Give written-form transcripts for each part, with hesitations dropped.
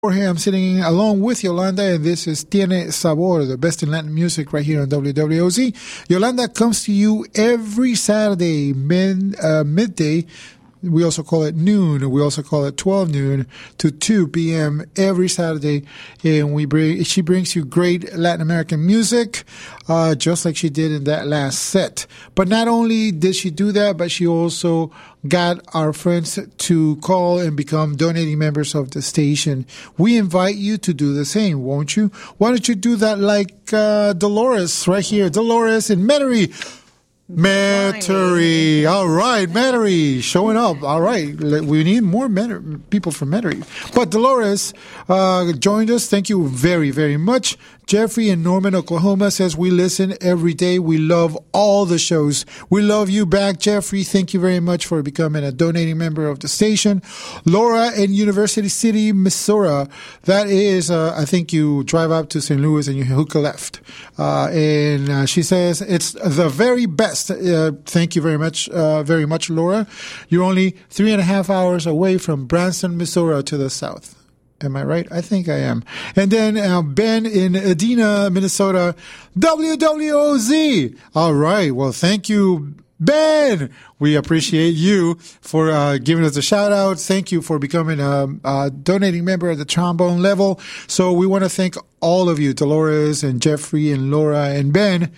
Jorge. I'm sitting along with Yolanda, and this is Tiene Sabor, the best in Latin music right here on WWOZ. Yolanda comes to you every Saturday, midday. We also call it noon. We also call it 12 noon to 2 p.m. every Saturday. And she brings you great Latin American music, just like she did in that last set. But not only did she do that, but she also got our friends to call and become donating members of the station. We invite you to do the same, won't you? Why don't you do that like Dolores right here. Dolores in Metairie. Metairie. All right, Metairie showing up. All right, we need more people from Metairie. But Dolores joined us. Thank you very, very much. Jeffrey in Norman, Oklahoma says, we listen every day. We love all the shows. We love you back, Jeffrey. Thank you very much for becoming a donating member of the station. Laura in University City, Missouri. That is, I think you drive up to St. Louis and you hook a left. And she says, it's the very best. Thank you very much, Laura. You're only 3.5 hours away from Branson, Missouri to the south. Am I right? I think I am. And then Ben in Edina, Minnesota, WWOZ. All right. Well, thank you, Ben. We appreciate you for giving us a shout out. Thank you for becoming a donating member at the trombone level. So we want to thank all of you, Dolores and Jeffrey and Laura and Ben,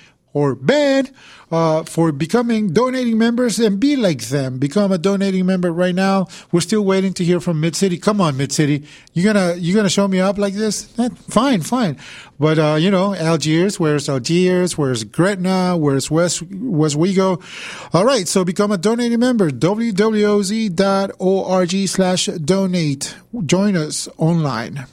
for becoming donating members, and be like them. Become a donating member right now. We're still waiting to hear from Mid-City. Come on, Mid-City. You gonna show me up like this? Fine. But, Algiers, where's Algiers? Where's Gretna? Where's Westwego? All right. So become a donating member. www.org/donate. Join us online.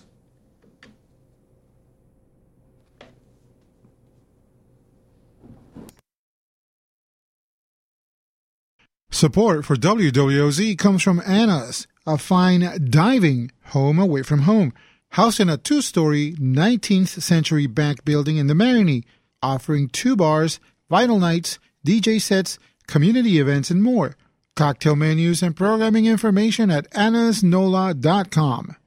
Support for WWOZ comes from Anna's, a fine diving home away from home, housed in a 2-story 19th century back building in the Marigny, offering 2 bars, vinyl nights, DJ sets, community events, and more. Cocktail menus and programming information at annasnola.com.